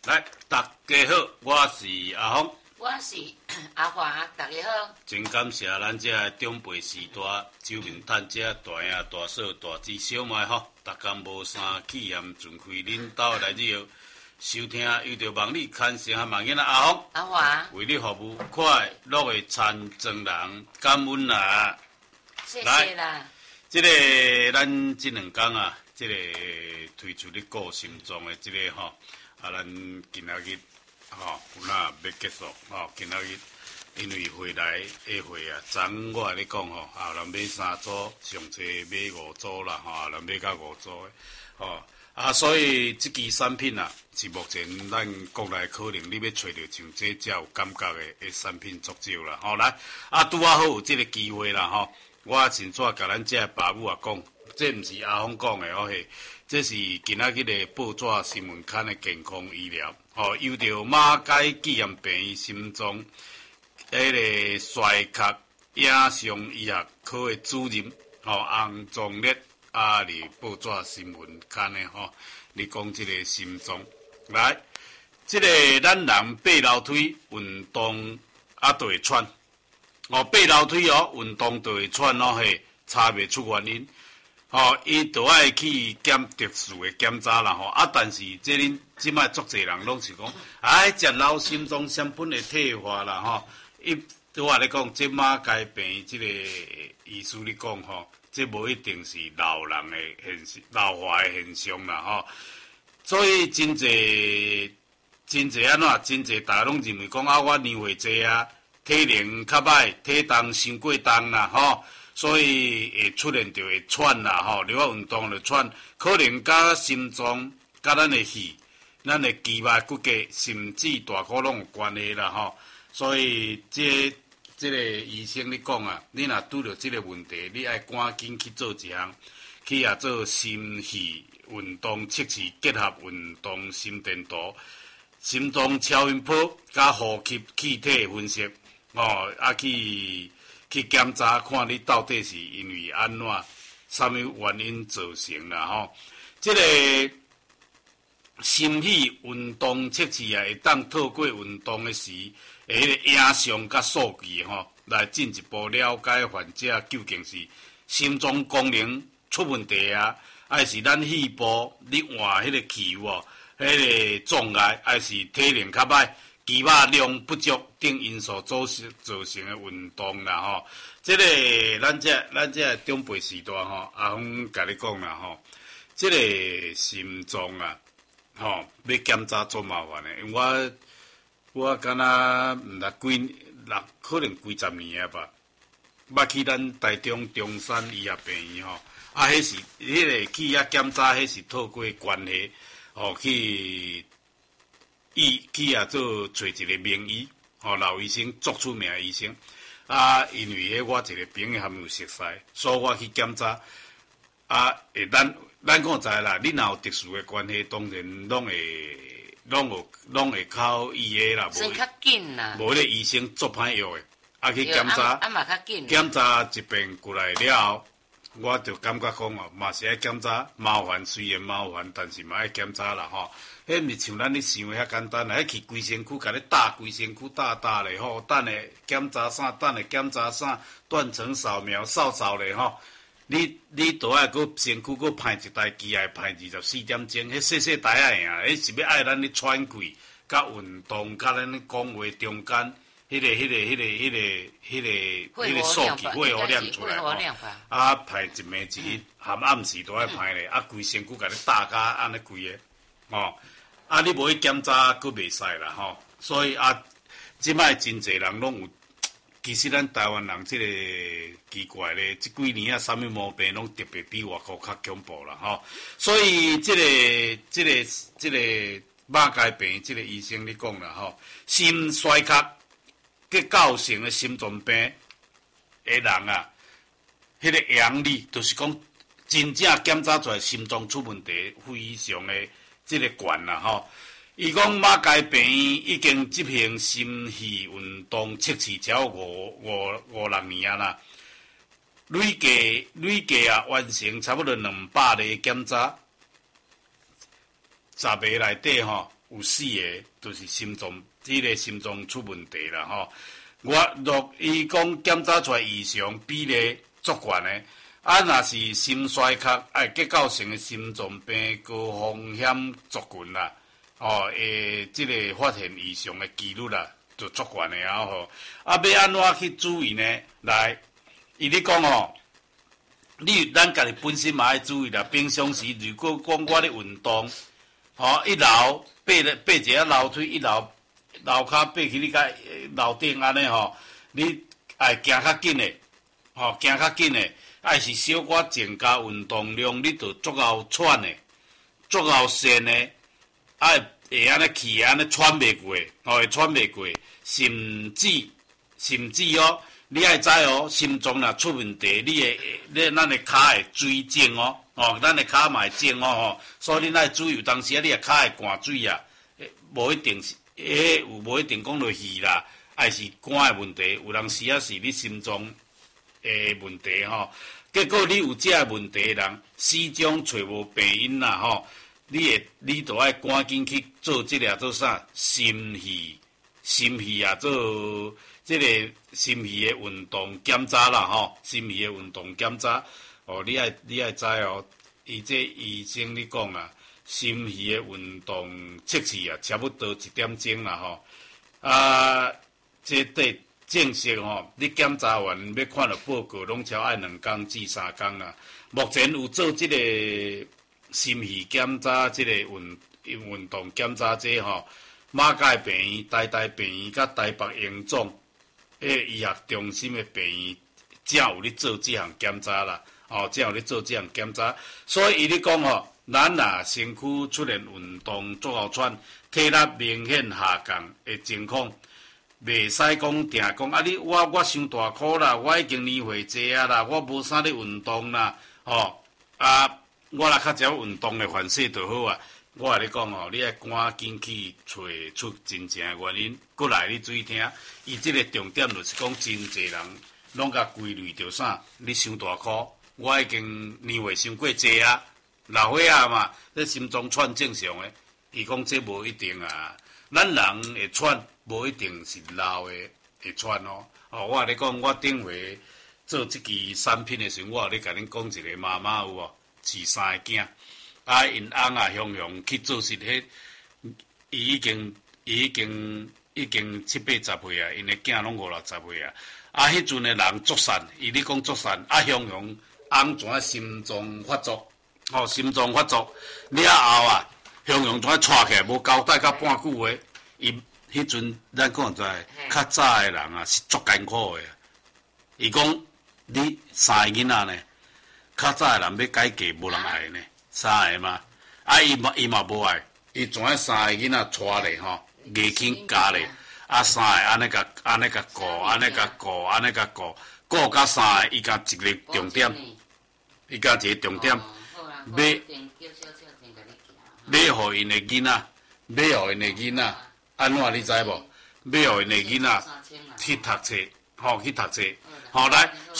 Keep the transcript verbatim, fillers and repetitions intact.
来，大家好，我是阿峰， 我是阿华，大家好。 真感谢咱这长辈时代周面探这大兄、大嫂、大姊、小妹吼，逐工无三气焰尽开恁兜来入收听，有着望你牵成和望囡仔阿峰， 阿华， 为你服务快乐的参政人，感恩啦！ 谢谢啦。 这个咱这两天啊，这个推出你顾心中的这个吼，啊，咱今仔日吼有哪要结束吼，今仔日因为回来的会啊，昨我跟你讲吼，啊，咱买三组，上济买五组啦吼，咱买到五组的吼。啊，所以这支产品啊，是目前咱国内可能你要找到像这较有感觉的的产品足少啦。吼、哦，来，啊，拄啊好有这个机会啦，吼、哦，我真早甲咱这爸母啊讲，这毋是阿峰讲的哦嘿，这是今仔日的报纸新闻刊的健康医疗，吼、哦，由着马偕纪念病院心脏迄个衰竭影像医学科的主任，吼、哦，洪宗烈。啊！伫报纸新闻刊的吼，你讲即个心脏来，即、这个咱人爬楼梯运动啊，就会喘。哦，爬楼梯哦，运动就会喘哦，嘿，查袂出原因。吼、哦，伊就爱去检特殊的检查啦吼。啊，但是即恁即摆足侪人拢是讲，哎，食老心脏相本的退化啦吼。伊对我来讲，即马该病即个医师咧讲吼。这无一定是老人的现象，老化的现象啦吼。所以真侪真侪安怎，真侪大家拢认为讲啊，我年岁济啊，体能较歹，体重伤过重啦吼，所以会出现着会喘啦吼，你话运动就喘，可能甲心脏、甲咱的肺、咱的肌脉骨骼，甚至大骨拢有关系啦吼。所以这。这个医生咧讲啊，你若拄着这个问题，你爱赶紧去做一项，去啊做心肺运动测试，结合运动心电图、心脏超音波加呼吸气体分析，哦，啊去去检查看你到底是因为安怎、啥物原因造成啦吼。这个心肺运动测试啊，会当透过运动的时。诶，迄个影像甲数据吼，来进一步了解患者究竟是心脏功能出问题啊，还是咱肺部你换迄个气哦，迄个障碍，还是体能较歹、肌肉量不足等因素造成造成的运动啦吼。这个咱这咱这长辈时代吼，阿峰甲你讲啦吼，这个心脏啊，吼要检查做麻烦的，因为我。我敢若毋知几六，可能几十年啊吧。捌去咱台中中山医学病院吼，啊，迄是迄个去遐检查，迄是透过关系，吼、哦、去医去啊做找一个名医，吼、哦、老医生足出名的医生。啊，因为迄我一个朋友还没有熟悉，所以我去检查。啊，诶，咱咱讲知啦，你若有特殊的关系，当然拢会。拢有拢会靠医的啦， 无较紧啦， 无咧医生做歹药的，啊去检查， 啊嘛较紧， 检查一遍过来了后，我就感觉讲哦，嘛是爱检查，麻烦虽然麻烦，但是嘛爱检查啦吼。迄毋是像咱咧想的遐简单啦，迄去规身躯，甲你打规身躯打打咧吼，等下检查啥，等下检查啥，断层扫描扫扫咧吼。你你都爱搁身躯搁派一台机械派二十四点钟，迄细细台仔尔，迄是要爱咱咧喘气、甲运动、甲咱咧讲话中间，迄、那个、迄、那个、迄、那个、迄、那个、迄、那个、迄个数据血活量出来吼。啊，派一暝一日，含暗时都爱派咧，啊，规身躯甲你打甲安尼规个，吼、哦，啊，你无去检查，佫袂使啦吼。所以啊，即摆真侪人拢有。其实咱台湾人即个奇怪咧，即几年啊，啥物毛病拢特别比外国较恐怖啦吼。所以即、这个、即、这个、即、这个马偕病，即个医生咧讲啦吼，心衰竭佮造成的心脏病的人啊，迄、那个阳历就是讲真正检查出来心脏出问题，非常的即个悬啦吼。伊讲马偕病院已经执行心肺运动测试超五五五六年啊啦，累计累计啊完成差不多两百个检查，十个内底吼， 有四个就是心脏，这个心脏出问题啦吼。我若伊讲检查出来异常比例足悬的，啊，若是心衰竭，哎，结构性的心脏病高风险族群啦，哦，诶，即个发现异常的几率啦，就足悬的啊吼。啊，要安怎去注意呢？来，伊咧讲哦，你咱家己本身嘛爱注意啦。平常时如果讲我咧运动，吼，一楼爬咧爬一下楼梯，一楼楼骹爬去你甲楼顶安尼吼，你爱行较紧的，吼，行较紧的。爱是小可增加运动量，你就足够喘的，足够肾的，爱会安尼气安尼喘袂过，吼会喘袂过，甚至甚至哦，你爱知哦，心脏若出问题，你的你咱的骹会水肿哦，吼，咱的骹嘛会肿哦吼，所以你爱注意，有当时啊，你的骹会灌水啊，无一定是，诶，有无一定讲落去啦，爱是肝的问题，有当时啊是你心脏诶问题吼。结果你有这问题的人，始终找无病因啦吼，你会你就爱赶紧去做这个做啥心肺心肺啊，做这个心肺的运动检查啦吼，心肺的运动检查哦，你爱你爱知哦，伊这医生你讲啊，心肺的运动测试啊，差不多一点钟啦吼，啊，这对。正式吼，你检查完要看到报告，拢超爱两工至三工啦。目前有做即个心肺检查，即个运运动检查这吼，马街病院、台大病院、甲台北荣总诶医学中心的病院，才有咧做即项检查啦。哦，才有咧做即项检查。所以伊咧讲吼，咱若身躯出现运动足够喘，体力明显下降的情况。袂使讲定讲啊！你我我伤大苦啦，我已经年岁济啊啦，我无啥咧运动啦，吼啊！我若较少运动的范式就好啊。我甲你讲吼，你爱赶紧去找出真正的原因，过来你注意听。伊即个重点就是讲，真侪人拢甲归类着啥？你伤大苦，我已经年岁伤过济啊，老岁仔嘛，这心脏喘正常的。伊讲这无一定啊，咱人会喘。无一定是老的会喘哦。哦，我咧讲，我顶回做即支产品的时候，我咧甲恁讲一个妈妈有无，饲三个囝，啊，因翁啊，雄雄去做实迄，伊已经伊已经已经七八十岁啊，因的囝拢五六十岁啊。啊，迄阵的人作散，伊咧讲作散，啊，雄雄翁怎心脏发作，哦，心脏发作了后啊，雄雄怎喘起来无交代到半句话，伊。迄阵咱讲在较早的人啊是足艰苦的，伊讲你三个囡仔呢，较早的人要改嫁无人爱呢，三个嘛，啊伊嘛伊嘛无爱，伊怎样三个囡仔带咧吼，艺轻教咧，啊三个安尼甲安尼甲顾，安尼甲顾，安尼甲顾，顾甲三个伊甲一个重点，伊甲一个重点，要要互因的囡仔，要互因的囡仔。安怎你知无？要互因的囡仔去读册，吼去读册，吼来。